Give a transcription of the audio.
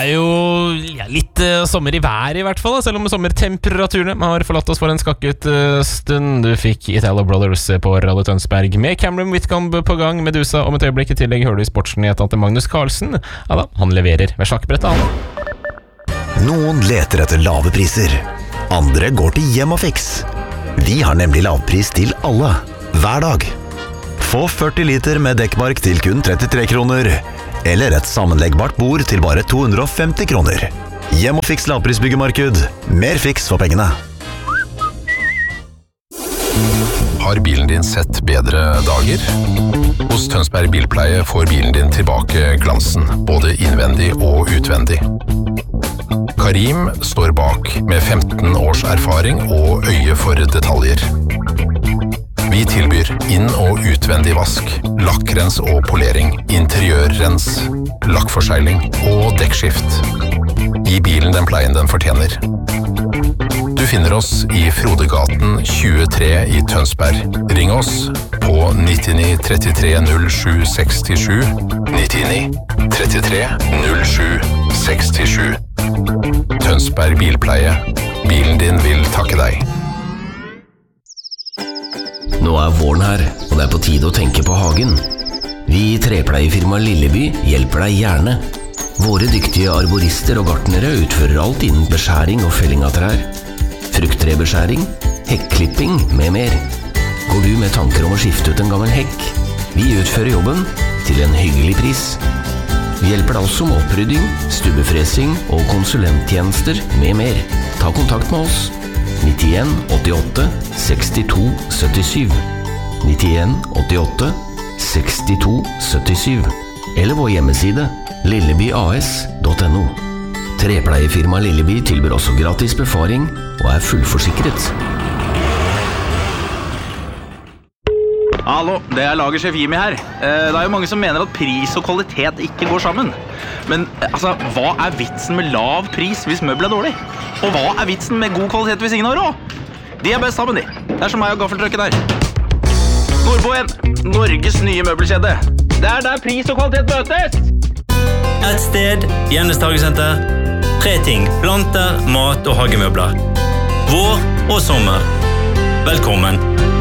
jo litt sommer I været I hvert fall, selv om sommertemperaturene har forlatt oss for en skakket stund. Du fikk Italo Brothers på Radio Tønsberg med Cameron Whitcomb på gang, Medusa om et øyeblikk. I tillegg hører du I sportsnyhetene til Magnus Carlsen. Ja da, han leverer ved sjakkbrettet han. Noen leter etter lave priser. Andre går til Hjemmafix. Vi har nemlig lavpris til alle, hver dag. Få 40 liter med dekkmark til kun 33 kroner. Eller et sammenleggbart bord til bare 250 kroner. Hjemmafix lavprisbyggemarked. Mer fiks for pengene. Har bilen din sett bedre dager? Hos Tønsberg Bilpleie får bilen din tilbake glansen, både innvendig og utvendig. Karim står bak med 15 års erfaring og øye for detaljer. Vi tilbyr inn- og utvendig vask, lakkrens og polering, interiørrens, lakkforsegling og dekkskift. Gi bilen den pleien den fortjener. Du finner oss I Frodegaten 23 I Tønsberg. Ring oss på 99 33 07 67, 99 33 07 67. Tønsberg Bilpleie. Bilen din vil takke deg. Nå våren her, og det på tide å tenke på hagen. Vi I trepleiefirma Lilleby hjelper deg gjerne. Våre dyktige arborister og gartnere utfører alt innen beskjæring og felling av trær. Frukttrebeskjæring, hekklipping med mer. Går du med tanker om å skifte ut en gammel hekk? Vi utfører jobben til en hyggelig pris. Vi hjelper deg også med opprydding, stubbefresing og konsulenttjenester med mer. Ta kontakt med oss. 91 88 62 77 91 88 62 77 eller vår hjemmeside lillebyas.no. Trepleiefirma Lilleby tilbyr også gratis befaring og fullforsikret. Hallo, det lagersjef Jimmy her. Det jo mange som mener at pris og kvalitet ikke går sammen. Men altså, hva vitsen med lav pris hvis møbel dårlig? Og hva vitsen med god kvalitet hvis ingen har råd? De best sammen, de. Det som meg og gaffeltrucken her. Nordboen, Norges nye møbelkjede. Det der pris og kvalitet møtes! Et sted, Jennes Hagesenter. 3 ting, planter, mat og hagemøbler. Vår og sommer. Velkommen!